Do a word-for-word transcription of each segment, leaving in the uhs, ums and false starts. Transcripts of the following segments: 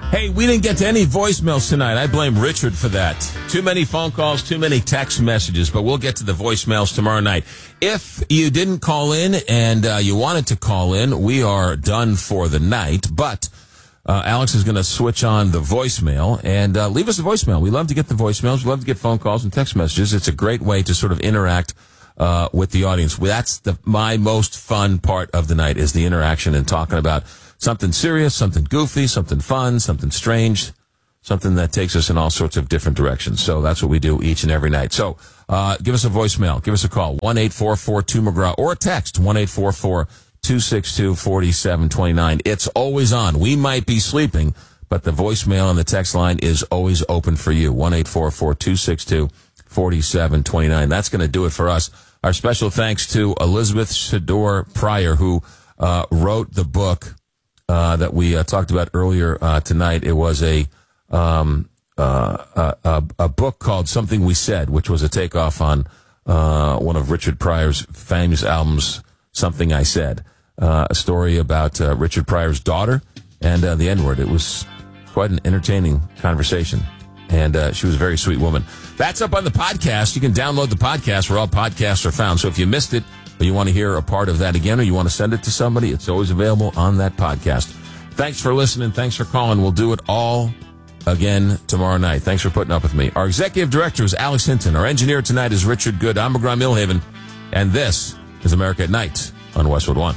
Hey, we didn't get to any voicemails tonight. I blame Richard for that. Too many phone calls, too many text messages, but we'll get to the voicemails tomorrow night. If you didn't call in and uh, you wanted to call in, we are done for the night, but uh, Alex is going to switch on the voicemail and uh, leave us a voicemail. We love to get the voicemails. We love to get phone calls and text messages. It's a great way to sort of interact uh, with the audience. That's the my most fun part of the night is the interaction and talking about something serious, something goofy, something fun, something strange, something that takes us in all sorts of different directions. So that's what we do each and every night. So uh give us a voicemail. Give us a call, one eight four four two McGraw, or a text, one eight four four two six two four seven two nine. It's always on. We might be sleeping, but the voicemail on the text line is always open for you, one eight four four two six two four seven two nine. That's going to do it for us. Our special thanks to Elizabeth Shador Pryor, who uh wrote the book Uh, that we uh, talked about earlier uh, tonight. It was a, um, uh, a a book called Something We Said, which was a takeoff on uh, one of Richard Pryor's famous albums, Something I Said, uh, a story about uh, Richard Pryor's daughter and uh, the N-word. It was quite an entertaining conversation, and uh, she was a very sweet woman. That's up on the podcast. You can download the podcast where all podcasts are found. So if you missed it, or you want to hear a part of that again, or you want to send it to somebody, it's always available on that podcast. Thanks for listening. Thanks for calling. We'll do it all again tomorrow night. Thanks for putting up with me. Our executive director is Alex Hinton. Our engineer tonight is Richard Good. I'm McGraw Millhaven, and this is America at Night on Westwood One.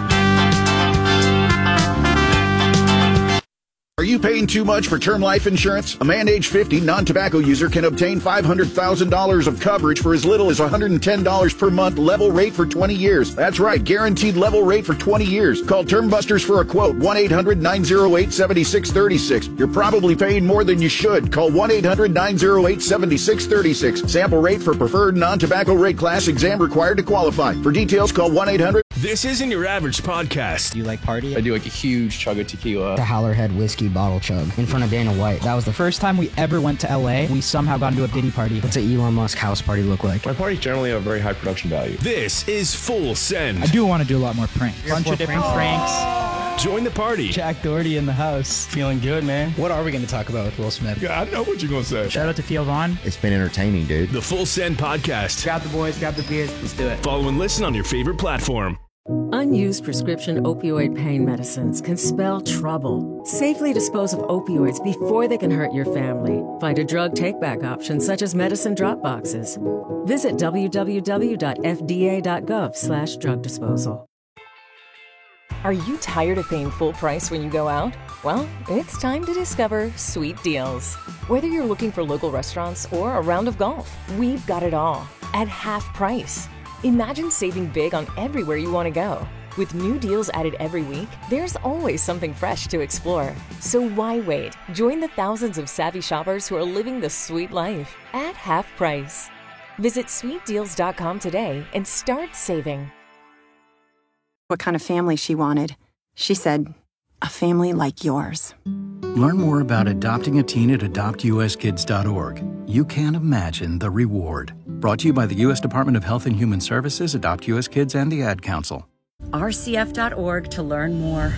Are you paying too much for term life insurance? A man age fifty, non-tobacco user can obtain five hundred thousand dollars of coverage for as little as one hundred ten dollars per month, level rate for twenty years. That's right, guaranteed level rate for twenty years. Call Term Busters for a quote, one eight hundred nine oh eight seven six three six. You're probably paying more than you should. Call one eight hundred nine oh eight seven six three six. Sample rate for preferred non-tobacco rate class, exam required to qualify. For details, call one eight hundred. This isn't your average podcast. Do you like party? I do like a huge chug of tequila. The Howlerhead whiskey bottle chug in front of Dana White. That was the First time we ever went to L A, we somehow got into a Diddy party. What's an Elon Musk house party look like? My parties generally have very high production value. This is Full Send. I do want to do a lot more pranks. A bunch of different pranks. Join the party. Jack Doherty in the house. Feeling good, man. What are we going to talk about with Will Smith? Yeah, I know what you're going to say. Shout out to Theo Vaughn. It's been entertaining, dude. The Full Send Podcast. Grab the boys, grab the beers, let's do it. Follow and listen on your favorite platform. Unused prescription opioid pain medicines can spell trouble. Safely dispose of opioids before they can hurt your family. Find a drug take-back option such as medicine drop boxes. Visit w w w dot f d a dot gov slash drug disposal. Are you tired of paying full price when you go out? Well, it's time to discover Sweet Deals. Whether you're looking for local restaurants or a round of golf, we've got it all at half price. Imagine saving big on everywhere you want to go. With new deals added every week, there's always something fresh to explore. So why wait? Join the thousands of savvy shoppers who are living the sweet life at half price. Visit sweet deals dot com today and start saving. What kind of family she wanted. She said, a family like yours. Learn more about adopting a teen at adopt u s kids dot org. You can't imagine the reward. Brought to you by the U S Department of Health and Human Services, Adopt U S Kids, and the Ad Council. r c f dot org to learn more.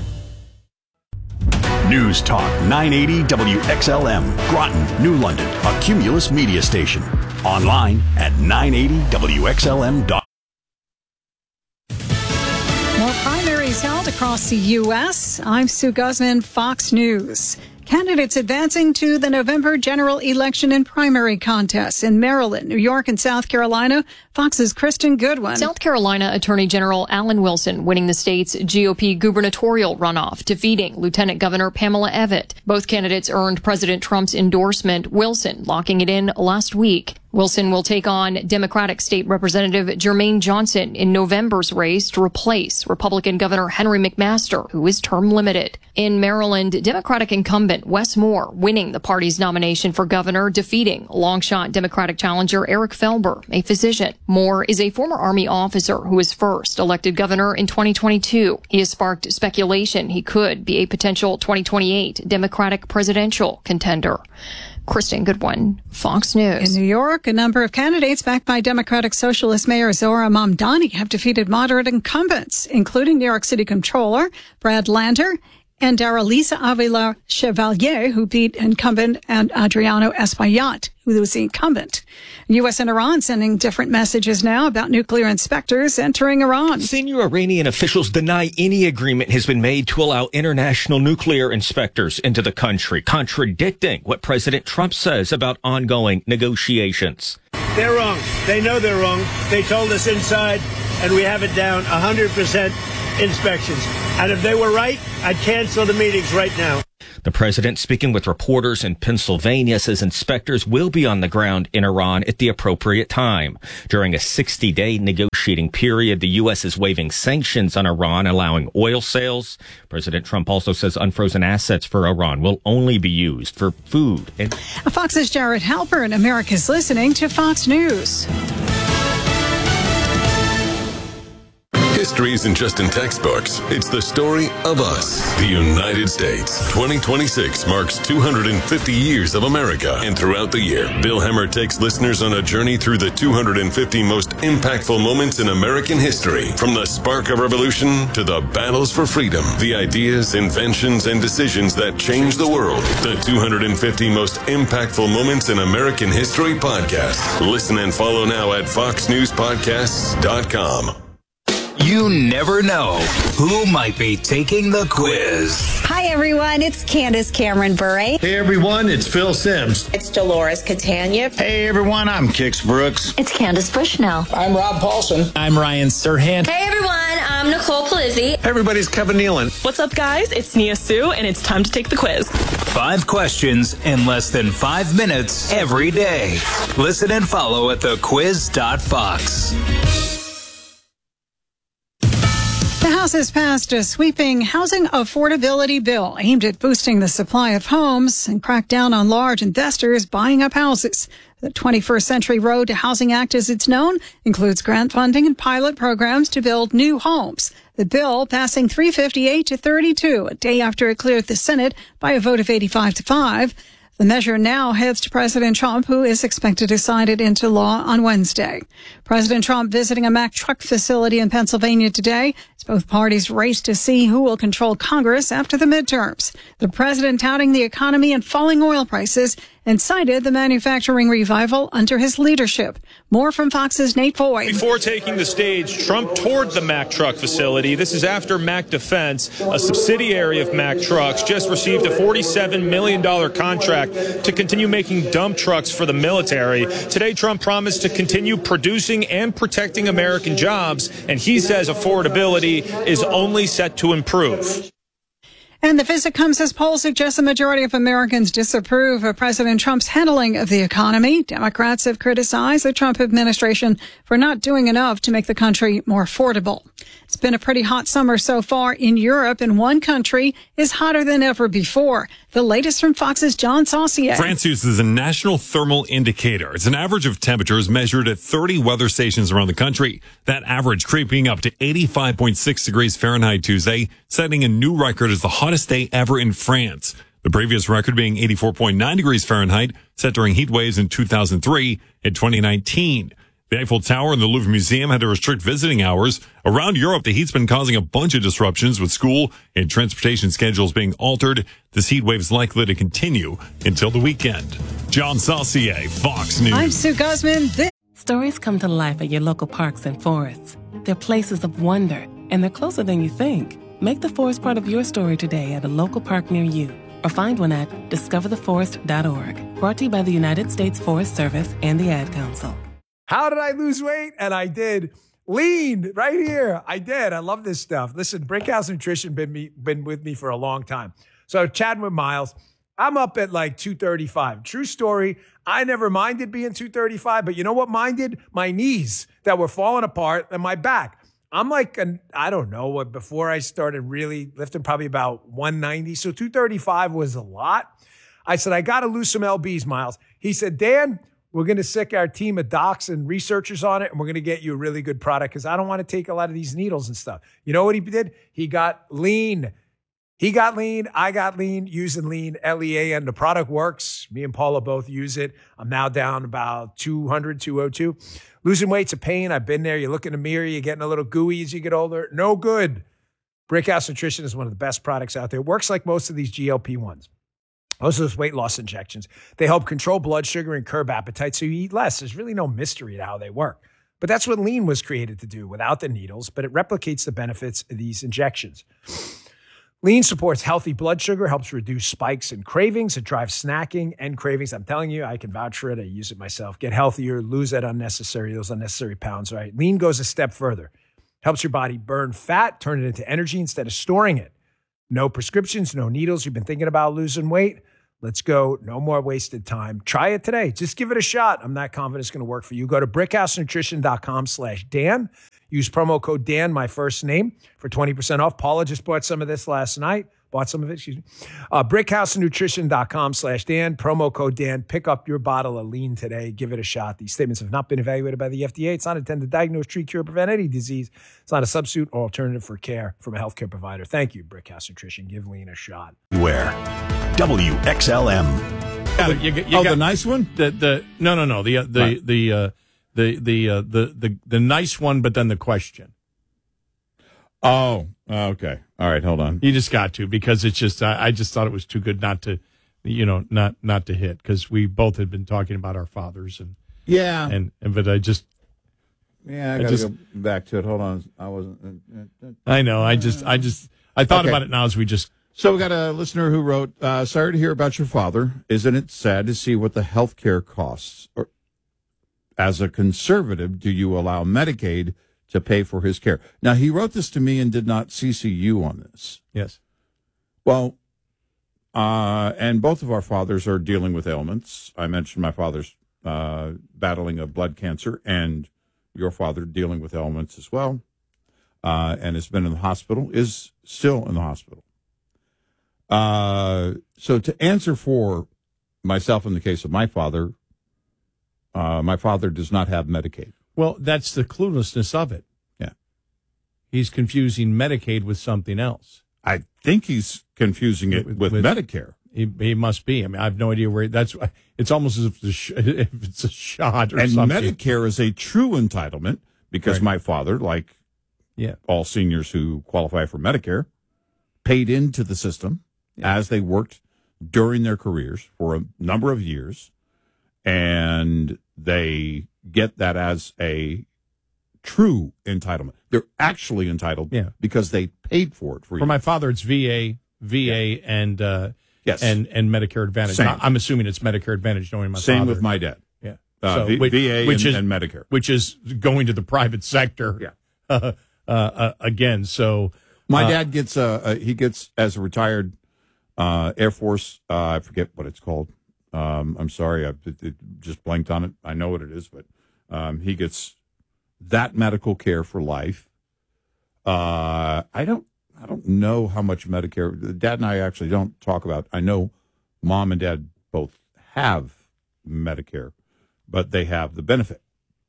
News Talk nine eighty W X L M, Groton, New London, a Cumulus media station. Online at nine eighty W X L M dot com. More primaries held across the U S I'm Sue Guzman, Fox News. Candidates advancing to the November general election and primary contests in Maryland, New York, and South Carolina. Fox's Kristen Goodwin. South Carolina Attorney General Alan Wilson winning the state's G O P gubernatorial runoff, defeating Lieutenant Governor Pamela Evette. Both candidates earned President Trump's endorsement, Wilson locking it in last week. Wilson will take on Democratic State Representative Jermaine Johnson in November's race to replace Republican Governor Henry McMaster, who is term limited. In Maryland, Democratic incumbent Wes Moore winning the party's nomination for governor, defeating longshot Democratic challenger Eric Felber, a physician. Moore is a former Army officer who was first elected governor in twenty twenty-two. He has sparked speculation he could be a potential twenty twenty-eight Democratic presidential contender. Kristen Goodwin, Fox News. In New York, a number of candidates backed by Democratic Socialist Mayor Zohran Mamdani have defeated moderate incumbents, including New York City Comptroller Brad Lander and Daralisa Avila Chevalier, who beat incumbent and Adriano Espaillat, who was the incumbent. U S and Iran sending different messages now about nuclear inspectors entering Iran. Senior Iranian officials deny any agreement has been made to allow international nuclear inspectors into the country, contradicting what President Trump says about ongoing negotiations. They're wrong. They know they're wrong. They told us inside, and we have it down one hundred percent inspections. And if they were right, I'd cancel the meetings right now. The president, speaking with reporters in Pennsylvania, says inspectors will be on the ground in Iran at the appropriate time. During a sixty-day negotiating period, the U S is waiving sanctions on Iran, allowing oil sales. President Trump also says unfrozen assets for Iran will only be used for food. And Fox's Jared Halpern. America's listening to Fox News. History isn't just in textbooks. It's the story of us, the United States. twenty twenty-six marks two hundred fifty years of America. And throughout the year, Bill Hemmer takes listeners on a journey through the two hundred fifty most impactful moments in American history. From the spark of revolution to the battles for freedom, the ideas, inventions, and decisions that changed the world. The two hundred fifty most impactful moments in American history podcast. Listen and follow now at fox news podcasts dot com. You never know who might be taking the quiz. Hi, everyone. It's Candace Cameron Bure. Hey, everyone. It's Phil Sims. It's Dolores Catania. Hey, everyone. I'm Kix Brooks. It's Candace Bushnell. I'm Rob Paulson. I'm Ryan Serhant. Hey, everyone. I'm Nicole Palizzi. Hey, everybody's Kevin Nealon. What's up, guys? It's Nia Sue, and it's time to take the quiz. Five questions in less than five minutes every day. Listen and follow at the quiz dot fox. The House has passed a sweeping housing affordability bill aimed at boosting the supply of homes and crack down on large investors buying up houses. The twenty-first Century Road to Housing Act, as it's known, includes grant funding and pilot programs to build new homes. The bill passing three fifty-eight to thirty-two, a day after it cleared the Senate by a vote of eighty-five to five. The measure now heads to President Trump, who is expected to sign it into law on Wednesday. President Trump visiting a Mack truck facility in Pennsylvania today as both parties race to see who will control Congress after the midterms. The president touting the economy and falling oil prices and cited the manufacturing revival under his leadership. More from Fox's Nate Foy. Before taking the stage, Trump toured the Mack truck facility. This is after Mack Defense, a subsidiary of Mack Trucks, just received a forty-seven million dollars contract to continue making dump trucks for the military. Today, Trump promised to continue producing and protecting American jobs, and he says affordability is only set to improve. And the visit comes as polls suggest a majority of Americans disapprove of President Trump's handling of the economy. Democrats have criticized the Trump administration for not doing enough to make the country more affordable. It's been a pretty hot summer so far in Europe, and one country is hotter than ever before. The latest from Fox's John Saucier. France uses a national thermal indicator. It's an average of temperatures measured at thirty weather stations around the country. That average creeping up to eighty-five point six degrees Fahrenheit Tuesday, setting a new record as the hottest day ever in France. The previous record being eighty-four point nine degrees Fahrenheit, set during heat waves in two thousand three and twenty nineteen. The Eiffel Tower and the Louvre Museum had to restrict visiting hours. Around Europe, the heat's been causing a bunch of disruptions, with school and transportation schedules being altered. This heat wave is likely to continue until the weekend. John Saucier, Fox News. I'm Sue Guzman. This- Stories come to life at your local parks and forests. They're places of wonder, and they're closer than you think. Make the forest part of your story today at a local park near you, or find one at discover the forest dot org. Brought to you by the United States Forest Service and the Ad Council. How did I lose weight? And I did. Lean right here. I did. I love this stuff. Listen, Brickhouse Nutrition been me been with me for a long time. So chatting with Miles, I'm up at like two thirty-five. True story. I never minded being two thirty-five, but you know what minded? My knees that were falling apart and my back. I'm like, an, I don't know what, before I started really lifting, probably about one ninety. So two thirty-five was a lot. I said, I got to lose some L Bs, Miles. He said, Dan, we're going to sick our team of docs and researchers on it, and we're going to get you a really good product because I don't want to take a lot of these needles and stuff. You know what he did? He got lean. He got lean. I got lean using lean, L E A N. The product works. Me and Paula both use it. I'm now down about two hundred, two oh two. Losing weight's a pain. I've been there. You look in the mirror, you're getting a little gooey as you get older. No good. Brickhouse Nutrition is one of the best products out there. It works like most of these G L P ones. Most of those weight loss injections. They help control blood sugar and curb appetite so you eat less. There's really no mystery to how they work. But that's what Lean was created to do without the needles, but it replicates the benefits of these injections. Lean supports healthy blood sugar, helps reduce spikes and cravings. It drives snacking and cravings. I'm telling you, I can vouch for it. I use it myself. Get healthier, lose that unnecessary, those unnecessary pounds, right? Lean goes a step further. Helps your body burn fat, turn it into energy instead of storing it. No prescriptions, no needles. You've been thinking about losing weight? Let's go. No more wasted time. Try it today. Just give it a shot. I'm not confident it's going to work for you. Go to brickhousenutrition.com slash Dan. Use promo code Dan, my first name, for twenty percent off. Paula just bought some of this last night. Bought some of it, excuse me. Uh, brickhousenutrition.com slash Dan. Promo code Dan. Pick up your bottle of Lean today. Give it a shot. These statements have not been evaluated by the F D A. It's not intended to diagnose, treat, cure, prevent any disease. It's not a substitute or alternative for care from a healthcare provider. Thank you, Brickhouse Nutrition. Give Lean a shot. Where? W X L M. You, you, you oh, got, the nice one? The the no no no the uh, the right. the uh, the the, uh, the the the nice one, but then the question. Oh, okay. All right, hold on. You just got to, because it's just I, I just thought it was too good not to, you know, not not to hit, because we both had been talking about our fathers and yeah, and, and but I just yeah I, I gotta go back to it. Hold on, I wasn't. Uh, I know. I just I just I thought okay. about it now as we just. So we got a listener who wrote, uh, sorry to hear about your father. Isn't it sad to see what the health care costs? Or, as a conservative, do you allow Medicaid to pay for his care? Now, he wrote this to me and did not C C you on this. Yes. Well, uh, and both of our fathers are dealing with ailments. I mentioned my father's uh, battling a blood cancer, and your father dealing with ailments as well, uh, and has been in the hospital, is still in the hospital. Uh, so to answer for myself in the case of my father, uh, my father does not have Medicaid. Well, that's the cluelessness of it. Yeah. He's confusing Medicaid with something else. I think he's confusing it with, with, with Medicare. He, he must be. I mean, I have no idea where that's, it's almost as if it's a, sh- if it's a shot or and something. And Medicare is a true entitlement because right. my father, like yeah. all seniors who qualify for Medicare, paid into the system. Yeah. As they worked during their careers for a number of years, and they get that as a true entitlement. They're actually entitled yeah. because they paid for it. For, for my father, it's V A, V A, yeah. and uh, yes, and and Medicare Advantage. Same. I'm assuming it's Medicare Advantage, knowing my Same father. Same with my dad. Yeah, uh, so, v- which, V A which and, is, and Medicare, which is going to the private sector. Yeah, uh, uh, uh, again. So my uh, dad gets uh, uh, he gets as a retired. Uh, Air Force, uh, I forget what it's called. Um, I'm sorry, I it, it just blanked on it. I know what it is, but um, he gets that medical care for life. Uh, I don't, I don't know how much Medicare. Dad and I actually don't talk about. I know Mom and Dad both have Medicare, but they have the benefit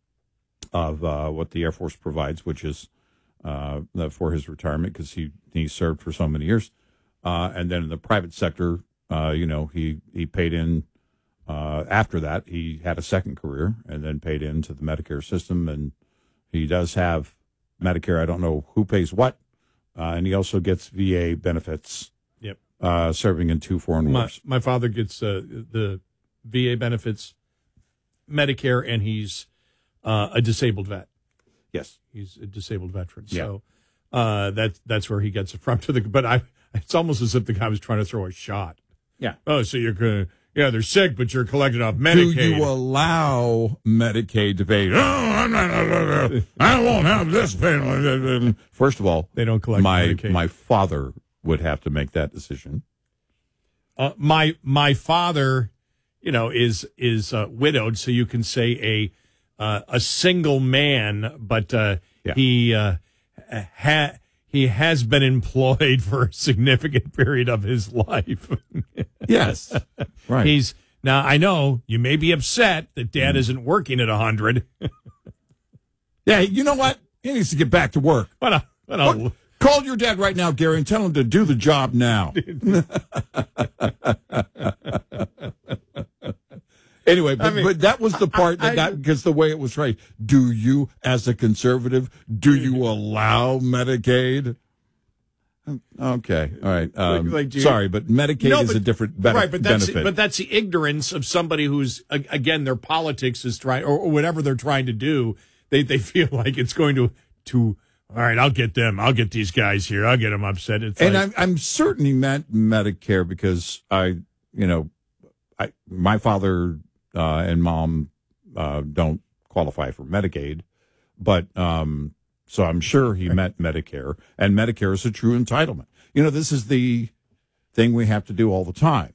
of uh, what the Air Force provides, which is uh, for his retirement because he he served for so many years. Uh, and then in the private sector, uh, you know, he, he paid in, uh, after that, he had a second career and then paid into the Medicare system. And he does have Medicare. I don't know who pays what. Uh, and he also gets V A benefits. Yep. Uh, serving in two foreign my, wars. My father gets uh, the V A benefits, Medicare, and he's uh, a disabled vet. Yes. He's a disabled veteran. Yeah. So uh, that, that's where he gets it from. To the But I... It's almost as if the guy was trying to throw a shot. Yeah. Oh, so you're going to, yeah, they're sick, but you're collecting off Medicaid. Do you allow Medicaid to pay? Oh, I'm not, I won't have this pay. First of all, they don't collect my, Medicaid. My father would have to make that decision. Uh, my my father, you know, is is uh, widowed, so you can say a uh, a single man, but uh, yeah. he uh, ha- he has been employed for a significant period of his life. Yes, right. He's now. I know you may be upset that Dad mm. isn't working at a hundred. Yeah, you know what? He needs to get back to work. What a what a. What? Call your dad right now, Gary, and tell him to do the job now. Anyway, but, I mean, but that was the part that, I, that because the way it was right. Do you, as a conservative, do you allow Medicaid? Okay, all right. Um, Like, do you- sorry, but Medicaid No, is but- a different bene- right, but that's benefit. but that's the ignorance of somebody who's a- again their politics is trying or, or whatever they're trying to do. They they feel like it's going to to all right. I'll get them. I'll get these guys here. I'll get them upset. It's and like, I'm I'm certain he meant Medicare because I, you know, I my father uh, and mom uh, don't qualify for Medicaid, but um, so I'm sure he meant Medicare, and Medicare is a true entitlement. You know, this is the thing we have to do all the time.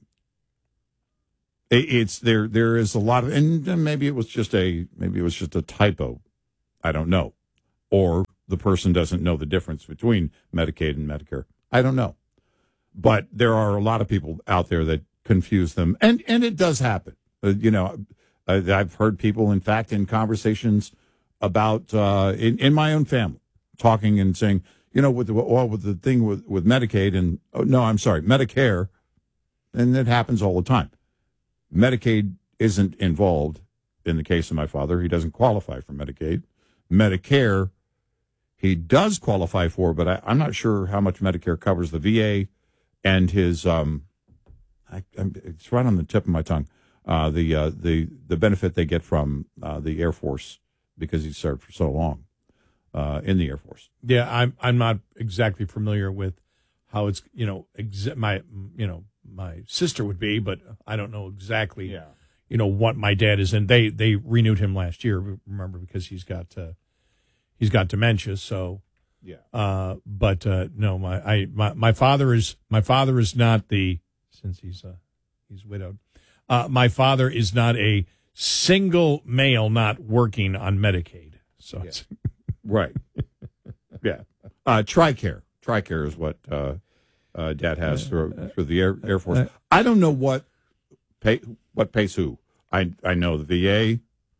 It, it's there. There is a lot of, and maybe it was just a maybe it was just a typo. I don't know, or the person doesn't know the difference between Medicaid and Medicare. I don't know, but there are a lot of people out there that confuse them, and and it does happen. Uh, you know, uh, I've heard people, in fact, in conversations about uh, in in my own family, talking and saying, you know, with the well, with the thing with with Medicaid and oh, no, I'm sorry, Medicare, and it happens all the time. Medicaid isn't involved in the case of my father. He doesn't qualify for Medicaid. Medicare, he does qualify for, but I, I'm not sure how much Medicare covers the V A and his. Um, I, I'm, it's right on the tip of my tongue. Uh, the uh, the the benefit they get from uh, the Air Force because he served for so long uh, in the Air Force. yeah, I'm I'm not exactly familiar with how it's you know exa- my you know my sister would be, but I don't know exactly. Yeah. You know what my dad is in. They they renewed him last year. Remember because he's got uh, he's got dementia. So yeah. Uh, but uh, no, my I my, my father is my father is not the since he's uh, he's widowed. Uh, my father is not a single male not working on Medicaid. So Yeah. it's Right. Yeah. Uh, TRICARE. TRICARE is what uh, uh, Dad has through, through the Air, Air Force. I don't know what pay what pays who. I I know the V A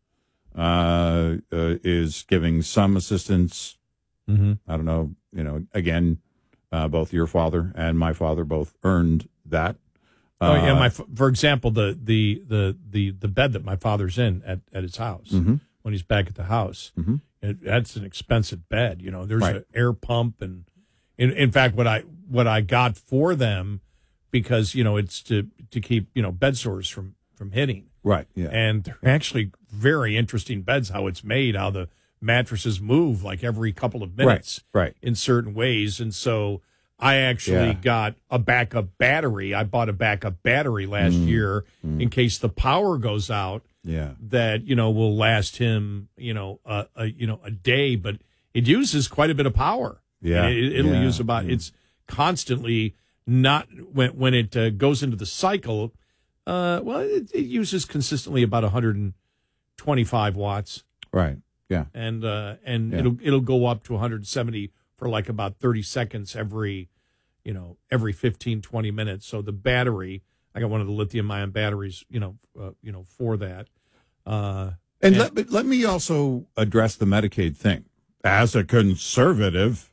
uh, uh, is giving some assistance. Mm-hmm. I don't know. You know, again, uh, both your father and my father both earned that. Oh yeah, Uh, my f- for example, the the the the the bed that my father's in at, at his house Mhm. when he's back at the house, Mhm. it, that's an expensive bed. You know, there's Right. an air pump, and in in fact, what I what I got for them because you know it's to to keep you know bed sores from from hitting. Right. Yeah. And they're actually very interesting beds. How it's made, how the mattresses move like every couple of minutes, Right. in certain ways, and so. I actually Yeah. got a backup battery. I bought a backup battery last Mm, year mm. in case the power goes out. Yeah. That you know will last him you know a, a you know a day, but it uses quite a bit of power. Yeah. it, it'll Yeah. use about. Yeah. It's constantly not when when it uh, goes into the cycle. Uh, well, it, it uses consistently about one hundred twenty-five watts, Right. Yeah. and uh, and Yeah. it'll it'll go up to one hundred seventy for like about thirty seconds every, you know, every fifteen, twenty minutes. So the battery, I got one of the lithium ion batteries, you know, uh, you know, for that. Uh, And, let, but let me also address the Medicaid thing. As a conservative,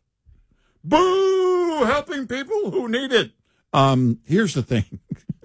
boo, helping people who need it. Um, here's the thing.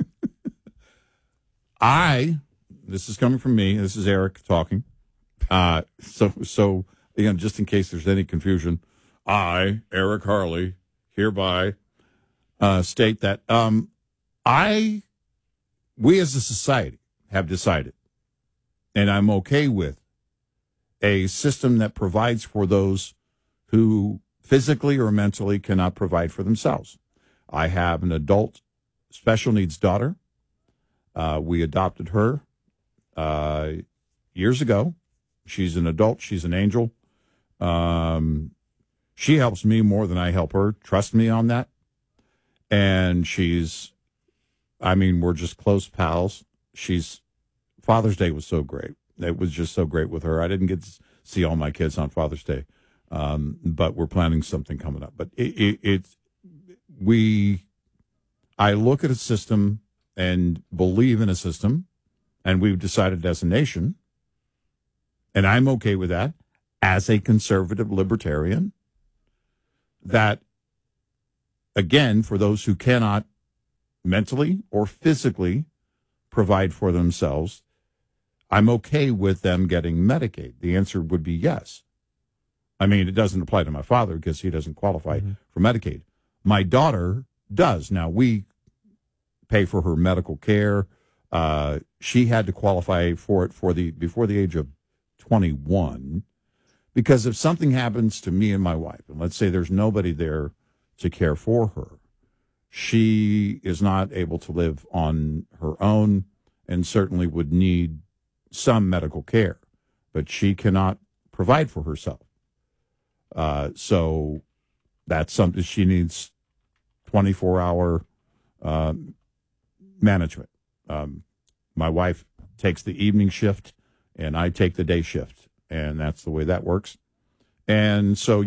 I, this is coming from me, this is Eric talking. Uh, so, so, again, just in case there's any confusion, I, Eric Harley, hereby uh, state that um, I, we as a society have decided, and I'm okay with, a system that provides for those who physically or mentally cannot provide for themselves. I have an adult special needs daughter. Uh, we adopted her uh, years ago. She's an adult. She's an angel. Um, she helps me more than I help her. Trust me on that. And she's, I mean, we're just close pals. She's, Father's Day was so great. It was just so great with her. I didn't get to see all my kids on Father's Day, um, but we're planning something coming up. But it, it, it's, we, I look at a system and believe in a system, and we've decided as a nation, and I'm okay with that, as a conservative libertarian, that, again, for those who cannot mentally or physically provide for themselves, I'm okay with them getting Medicaid. The answer would be yes. I mean, it doesn't apply to my father because he doesn't qualify Mm-hmm. for Medicaid. My daughter does. Now, we pay for her medical care. Uh, she had to qualify for it for the before the age of twenty-one, because if something happens to me and my wife, and let's say there's nobody there to care for her, she is not able to live on her own and certainly would need some medical care, but she cannot provide for herself. Uh, so that's something she needs twenty-four hour uh, management. Um, my wife takes the evening shift and I take the day shift, and that's the way that works. And so